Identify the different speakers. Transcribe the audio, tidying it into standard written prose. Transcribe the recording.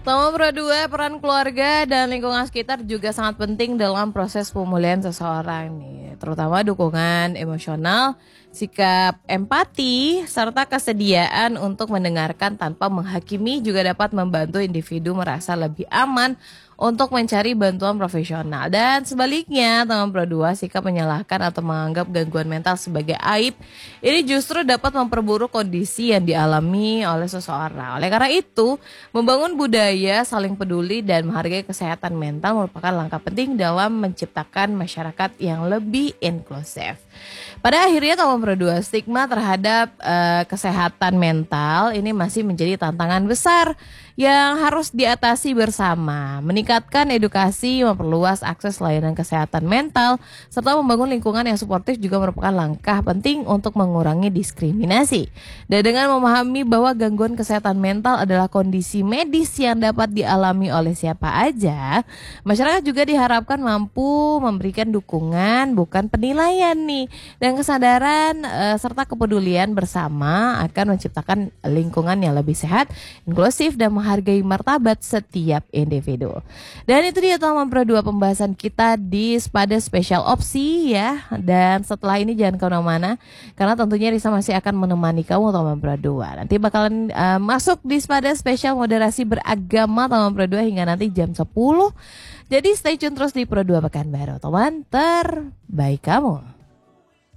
Speaker 1: Nomor dua, peran keluarga dan lingkungan sekitar juga sangat penting dalam proses pemulihan seseorang nih, terutama dukungan emosional, sikap empati, serta kesediaan untuk mendengarkan tanpa menghakimi juga dapat membantu individu merasa lebih aman untuk mencari bantuan profesional. Dan sebaliknya, nomor dua, sikap menyalahkan atau menganggap gangguan mental sebagai aib, ini justru dapat memperburuk kondisi yang dialami oleh seseorang. Oleh karena itu, membangun budaya saling peduli dan menghargai kesehatan mental merupakan langkah penting dalam menciptakan masyarakat yang lebih inklusif. Pada akhirnya, nomor dua, stigma terhadap kesehatan mental ini masih menjadi tantangan besar yang harus diatasi bersama. Meningkatkan edukasi, memperluas akses layanan kesehatan mental, serta membangun lingkungan yang suportif juga merupakan langkah penting untuk mengurangi diskriminasi. Dan dengan memahami bahwa gangguan kesehatan mental adalah kondisi medis yang dapat dialami oleh siapa aja, masyarakat juga diharapkan mampu memberikan dukungan bukan penilaian nih. Dan kesadaran serta kepedulian bersama akan menciptakan lingkungan yang lebih sehat, inklusif, dan menghargai martabat setiap individu. Dan itu dia nomor dua pembahasan kita di Spada Spesial Opsi ya. Dan setelah ini jangan kemana-mana, karena tentunya Risa masih akan menemani kamu nomor dua. Nanti bakalan masuk di Spada Spesial Moderasi Beragama nomor dua hingga nanti jam 10. Jadi stay tune terus di Pro 2 Pekanbaru, teman terbaik kamu.